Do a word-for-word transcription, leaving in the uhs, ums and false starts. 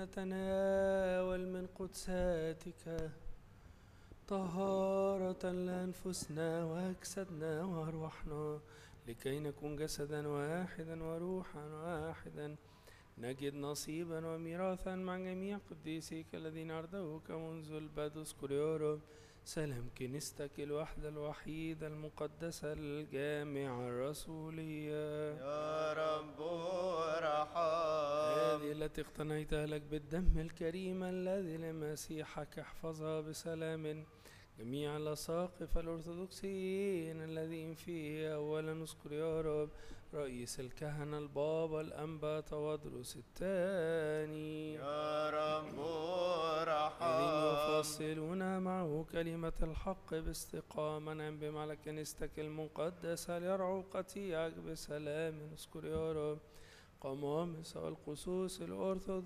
نتناول من قدساتك طهارة لأنفسنا وأجسادنا وأرواحنا لكي نكون جسدا واحدا وروحا واحدا، نجد نصيبا وميراثا مع جميع قديسيك الذين أرضوك منذ البدء. اذكر يا رب سلام كنيستك الوحدة الوحيدة المقدسة الجامعة الرسولية يا رب ارحم. هذه التي اقتنيتها لك بالدم الكريم الذي لمسيحك، احفظها بسلام. جميع الأساقفة الأرثوذكسيين الذين فيه أولا اذكر يا رب رئيس الكهنة البابا الأنبا تودروس الثاني يا رب ارحم. الذين يفصلون معه كلمة الحق باستقامة. نعم بهم على كنيستك المقدسة ليرعوا قطيعك بسلام. اذكر يا رب قمامس والقصوص الأرثوذكسيين